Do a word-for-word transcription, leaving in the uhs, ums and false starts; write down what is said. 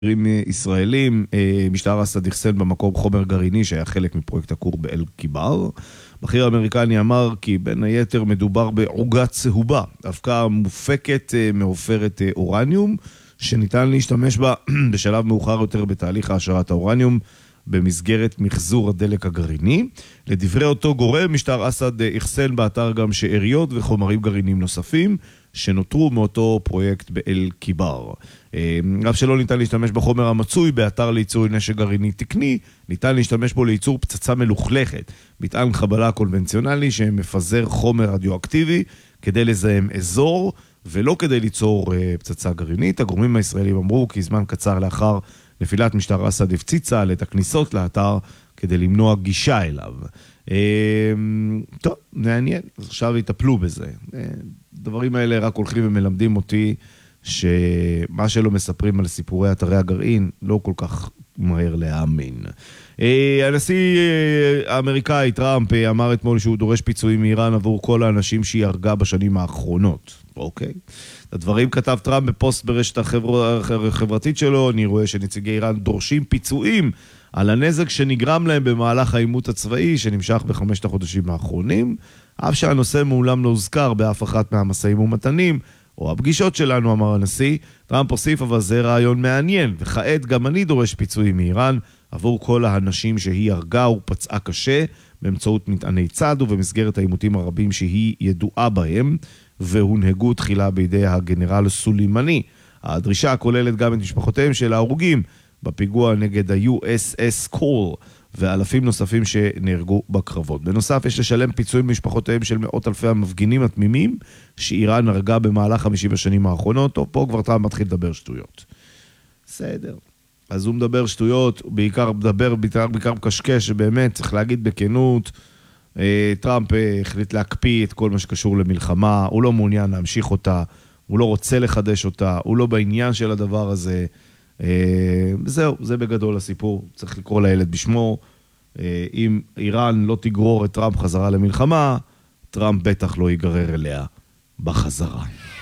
ישראלים, משטר אסד אחסן במקום חומר גרעיני שהיה חלק מפרויקט הכור באל-קיבר. בכיר האמריקני אמר כי בין היתר מדובר בעוגה צהובה, אבקה מופקת מעופרת אורניום, שניתן להשתמש בה בשלב מאוחר יותר בתהליך העשרת האורניום במסגרת מחזור הדלק הגרעיני. לדברי אותו גורם, משטר אסד אחסן באתר גם שאריות וחומרים גרעיניים נוספים שנותרו מאותו פרויקט באל-קיבר. אף שלא ניתן להשתמש בחומר המצוי באתר לייצור נשק גרעיני תקני, ניתן להשתמש בו לייצור פצצה מלוכלכת, מטען חבלה קונבנציונלי שמפזר חומר רדיואקטיבי כדי לזהם אזור ולא כדי ליצור פצצה גרעינית. הגורמים הישראלים אמרו כי זמן קצר לאחר נפילת משטר אסד הפציצה את הכניסות לאתר כדי למנוע גישה אליו. טוב, מעניין, עכשיו יטפלו בזה. הדברים האלה רק הולכים ומלמדים אותי שמה שלא מספרים על סיפורי אתרי הגרעין לא כל כך מהר להאמין. הנשיא האמריקאי טראמפ אמר אתמול שהוא דורש פיצויים מאיראן עבור כל האנשים שהיא הרגה בשנים האחרונות. אוקיי. את הדברים כתב טראמפ בפוסט ברשת החברתית שלו. אני רואה שנציגי איראן דורשים פיצויים על הנזק שנגרם להם במהלך העימות הצבאי שנמשך בחמשת החודשים האחרונים, אף שהנושא מעולם לא הוזכר באף אחת מהמשאים ומתנים או הפגישות שלנו, אמר הנשיא. טראמפ הוסיף, אבל זה רעיון מעניין, וכעת גם אני דורש פיצויים מאיראן עבור כל האנשים שהיא הרגה ופצעה קשה באמצעות מטעני צד ובמסגרת העימותים הרבים שהיא ידועה בהם והונהגו תחילה בידי הגנרל סולימני. הדרישה כוללת גם את משפחותיהם של ההרוגים בפיגוע נגד ה-יו אס אס Cole ואלפים נוספים שנהרגו בקרבות. בנוסף, יש לשלם פיצויים במשפחותיהם של מאות אלפי המפגינים התמימים שאיראן הרגה במהלך חמישים השנים האחרונות. טוב, פה כבר טראמפ מתחיל לדבר שטויות. בסדר. אז הוא מדבר שטויות, בעיקר מדבר, בעיקר, בעיקר קשקש, שבאמת צריך להגיד בכנות, טראמפ החליט להקפיא את כל מה שקשור למלחמה, הוא לא מעוניין להמשיך אותה, הוא לא רוצה לחדש אותה, הוא לא בעניין של הדבר הזה. זהו, זה בגדול הסיפור, צריך לקרוא לילד בשמו. אם איראן לא תגרור את טראמפ חזרה למלחמה, טראמפ בטח לא ייגרר אליה בחזרה.